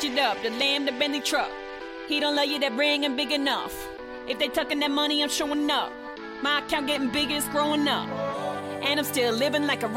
it up, the lamb, the Bentley truck. He don't love you, that ring ain't big enough. If they tucking that money, I'm showing up. My account getting bigger, it's growing up. And I'm still living like a